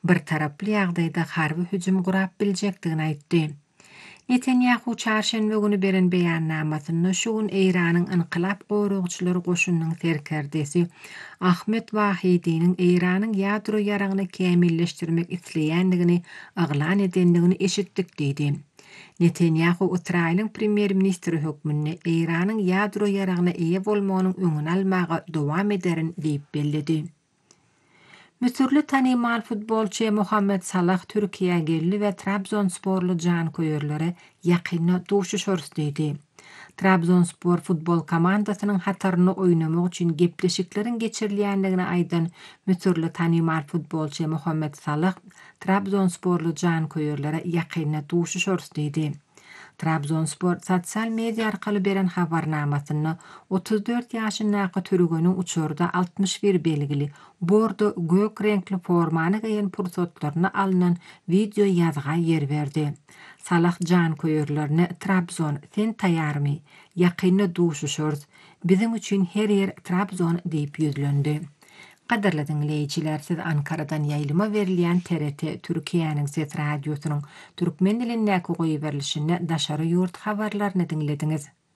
bir taraply ýagdaýda harby hüjüm gurap biljekdigini aýtdy. Netanyahu çarşenbe günü beren beýannamasyny şu gün Eýranyň Inqilab Gorugçylary goşunynyň serkerdesi Ahmet Wahidiniň Eýranyň ýadro ýaragyny kämilleşdirmek isleýändigini aglan edendigini eşitdik diýdi. Netanyahu Israýlyň premier ministri hökmünde Eýranyň ýadro ýaragyna eýe bolmagynyň öňüni almaga dowam ederin diýip bellidi. Müsürlü tanymal futbolçy Muhammed Salah Türkiýe geldi we Trabzonsporlu Can Koýerlere ýakyna duşuş örsdedi. Trabzonspor futbol komandasynyň hataryny oýnamak üçin gepleşiklerin geçirilýändigini aýdan müsürlü tanymal futbolçy Muhammed Salah Trabzonsporlu Can Koýerlere ýakyna duşuş örsdedi. Trabzonspor sosial media arkaly beren habarnamasyny 34 ýaşyndaky türügeniň uçurda 61 belgili bordo gök renkli formany giyen pursatlaryna alynan video ýazga ýer berdi. Salah Can Koýerlerine Trabzon sen taýarmy? Ýakyna duşuşuruz. Bizim üçin her yer Trabzon diýip ýüzlendi. Qadarly dinleýijiler, siz Ankaradan ýaýlyma berilýän TRT Türkiýanyň Ses radiosynyň türkmen dilindäki goýup berilişinde daşary ýurt habarlaryny dinlediňiz.